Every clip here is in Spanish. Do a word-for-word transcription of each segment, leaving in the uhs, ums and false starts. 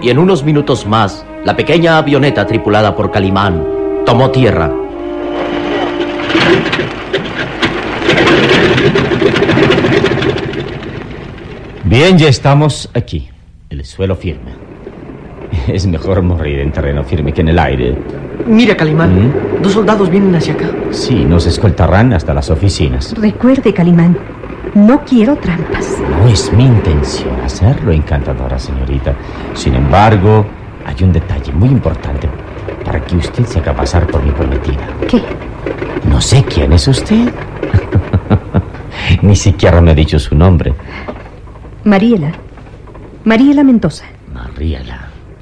y en unos minutos más, la pequeña avioneta tripulada por Calimán tomó tierra. Bien, ya estamos aquí. El suelo firme. Es mejor morir en terreno firme que en el aire. Mira, Calimán, ¿Mm? dos soldados vienen hacia acá. Sí, nos escoltarán hasta las oficinas. Recuerde, Calimán, no quiero trampas. No es mi intención hacerlo, encantadora señorita. Sin embargo, hay un detalle muy importante para que usted se haga pasar por mi prometida. ¿Qué? No sé quién es usted. Ni siquiera me ha dicho su nombre. Mariela. Mariela Mendoza. Mariela.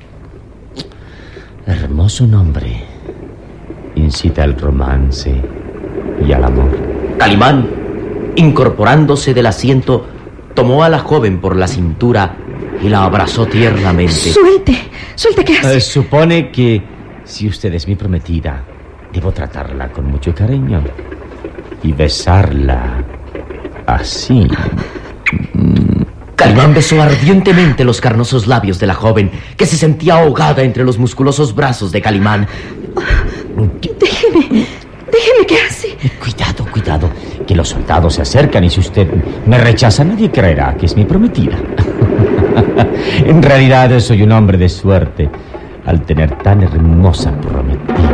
Hermoso nombre. Incita al romance y al amor. Calimán, incorporándose del asiento, tomó a la joven por la cintura y la abrazó tiernamente. ¡Suelte! ¡Suelte! ¿Qué hace? Eh, supone que si usted es mi prometida, debo tratarla con mucho cariño y besarla así. Calimán besó ardientemente los carnosos labios de la joven, que se sentía ahogada entre los musculosos brazos de Calimán. Déjeme, déjeme, ¿qué hace? Cuidado, cuidado, que los soldados se acercan y si usted me rechaza, nadie creerá que es mi prometida. En realidad soy un hombre de suerte al tener tan hermosa prometida.